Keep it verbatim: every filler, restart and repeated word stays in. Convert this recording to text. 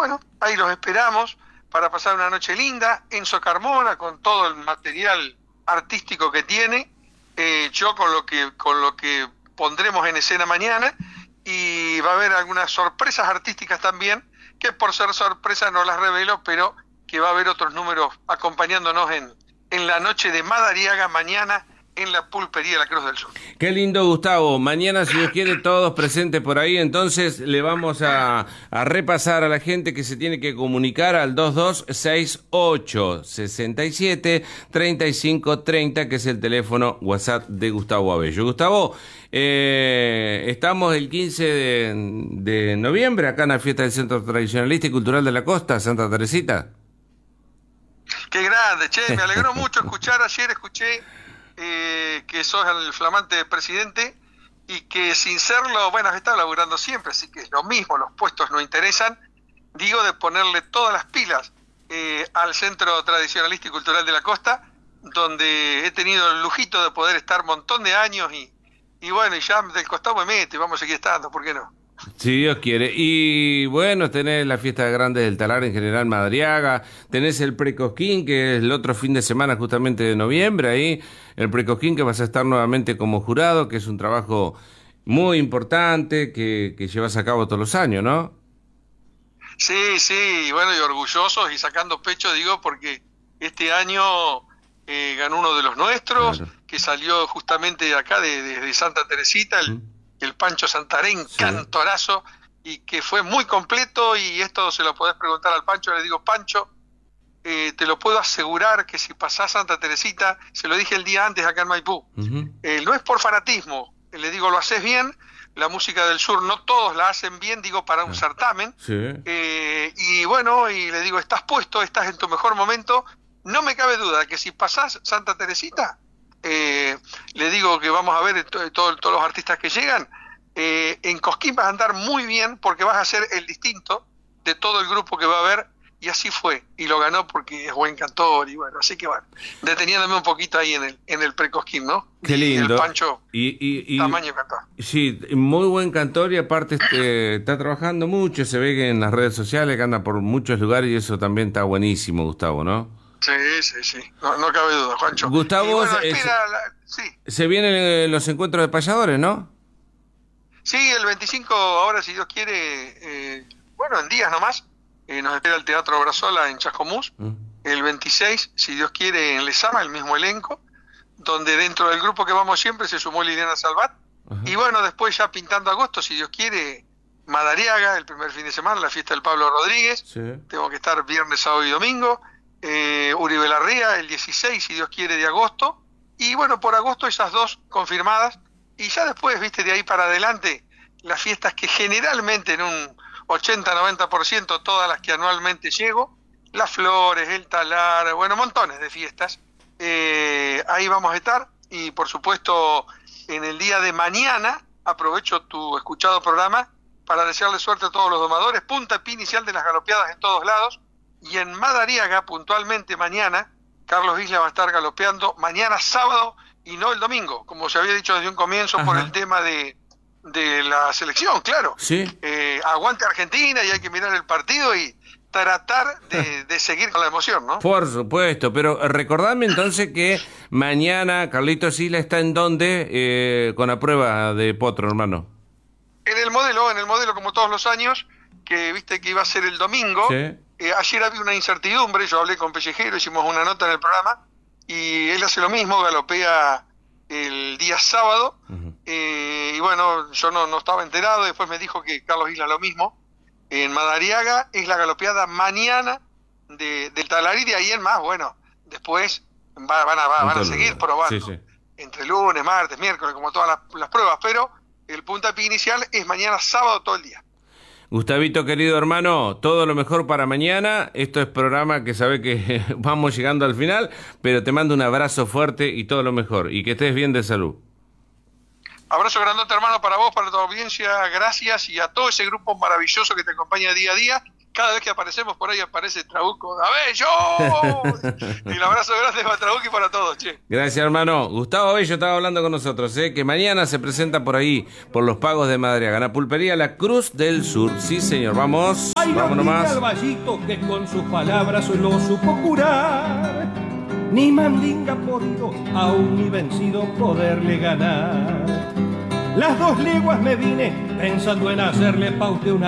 bueno, ahí los esperamos para pasar una noche linda. Enzo Carmona, con todo el material artístico que tiene, eh, yo con lo que con lo que pondremos en escena mañana, y va a haber algunas sorpresas artísticas también, que por ser sorpresa no las revelo, pero que va a haber otros números acompañándonos en, en la noche de Madariaga mañana en la Pulpería La Cruz del Sur. Qué lindo, Gustavo. Mañana, si Dios quiere, todos presentes por ahí. Entonces le vamos a, a repasar a la gente que se tiene que comunicar al dos dos seis ocho, seis siete, tres cinco tres cero, que es el teléfono WhatsApp de Gustavo Abello. Gustavo, eh, estamos el quince de, de noviembre acá en la fiesta del Centro Tradicionalista y Cultural de la Costa, Santa Teresita. Qué grande, che, me alegró mucho escuchar. Ayer escuché Eh, que sos el flamante presidente y que sin serlo, bueno, has estado laburando siempre, así que es lo mismo, los puestos no interesan, digo, de ponerle todas las pilas eh, al Centro Tradicionalista y Cultural de la Costa, donde he tenido el lujito de poder estar un montón de años y, y bueno, y ya del costado me meto y vamos a seguir estando, ¿por qué no? Si Dios quiere. Y bueno, tenés la fiesta grande del Talar en General Madariaga, tenés el Precosquín, que es el otro fin de semana justamente de noviembre, ahí, el Precosquín, que vas a estar nuevamente como jurado, que es un trabajo muy importante que, que llevas a cabo todos los años, ¿no? Sí, sí, bueno, y orgullosos y sacando pecho, digo, porque este año eh, ganó uno de los nuestros, claro, que salió justamente de acá, de, de, de Santa Teresita, el... ¿Mm? el Pancho Santarén, sí, cantorazo, y que fue muy completo, y esto se lo podés preguntar al Pancho. Le digo, Pancho, eh, te lo puedo asegurar que si pasás Santa Teresita, se lo dije el día antes acá en Maipú, uh-huh. eh, no es por fanatismo, le digo, lo haces bien, la música del sur no todos la hacen bien, digo, para un uh-huh. certamen, sí. eh, y bueno, y le digo, estás puesto, estás en tu mejor momento, no me cabe duda que si pasás Santa Teresita, Eh, le digo que vamos a ver to- to- todos los artistas que llegan, eh, en Cosquín vas a andar muy bien porque vas a ser el distinto de todo el grupo que va a haber, y así fue, y lo ganó porque es buen cantor, y bueno, así que bueno, deteniéndome un poquito ahí en el en el Precosquín, ¿no? Qué lindo. Y el Pancho, y, y, y, tamaño cantor. Sí, muy buen cantor, y aparte este, está trabajando mucho, se ve que en las redes sociales, que anda por muchos lugares, y eso también está buenísimo, Gustavo, ¿no? Sí, sí, sí, no, no cabe duda, Juancho. Gustavo, bueno, es, espera, la, sí. se vienen los encuentros de payadores, ¿no? Sí, el veinticinco, ahora si Dios quiere, eh, bueno, en días nomás, eh, nos espera el Teatro Brazola en Chascomús, mm. el veintiséis, si Dios quiere, en Lezama, el mismo elenco, donde dentro del grupo que vamos siempre se sumó Liliana Salvat, uh-huh. y bueno, después ya pintando agosto, si Dios quiere, Madariaga, el primer fin de semana, la fiesta del Pablo Rodríguez, sí. tengo que estar viernes, sábado y domingo, Eh, Uribe Larrea el dieciséis, si Dios quiere, de agosto, y bueno, por agosto esas dos confirmadas, y ya después, viste, de ahí para adelante, las fiestas que generalmente en un ochenta a noventa por ciento, todas las que anualmente llego, Las Flores, el Talar, bueno, montones de fiestas, eh, ahí vamos a estar, y por supuesto, en el día de mañana, aprovecho tu escuchado programa para desearle suerte a todos los domadores, punta pie inicial de las galopeadas en todos lados. Y en Madariaga, puntualmente mañana, Carlos Isla va a estar galopeando mañana sábado y no el domingo, como se había dicho desde un comienzo. Ajá. Por el tema de, de la selección, claro. Sí. Eh, aguante Argentina y hay que mirar el partido y tratar de, de seguir con la emoción, ¿no? Por supuesto, pero recordadme entonces que mañana Carlitos Isla está en donde eh, con la prueba de potro, hermano. En el modelo, en el modelo como todos los años, que viste que iba a ser el domingo. Sí. Eh, ayer había una incertidumbre, yo hablé con Pellejero, hicimos una nota en el programa, y él hace lo mismo, galopea el día sábado, uh-huh. eh, y bueno, yo no, no estaba enterado, después me dijo que Carlos Isla lo mismo. En Madariaga es la galopeada mañana de, del Talar, y de ahí en más, bueno, después va, van, a, va, van a seguir probando, sí, sí. entre lunes, martes, miércoles, como todas las, las pruebas, pero el puntapié inicial es mañana sábado todo el día. Gustavito, querido hermano, todo lo mejor para mañana. Esto es programa que sabe que vamos llegando al final, pero te mando un abrazo fuerte y todo lo mejor, y que estés bien de salud. Abrazo grandote, hermano, para vos, para tu audiencia, gracias, y a todo ese grupo maravilloso que te acompaña día a día, cada vez que aparecemos por ahí aparece Trabuco, ¡Abello! Y el abrazo grande para Trabuco y para todos, che. Gracias, hermano. Gustavo Abello estaba hablando con nosotros, ¿eh? Que mañana se presenta por ahí, por los pagos de Madariaga, Pulpería La Cruz del Sur. Sí, señor, vamos, Ay, vamos nomás. Al Vallito que con sus palabras lo supo curar, ni Mandinga ha podido, aún ni vencido, poderle ganar. Las dos leguas me vine pensando en hacerle paute una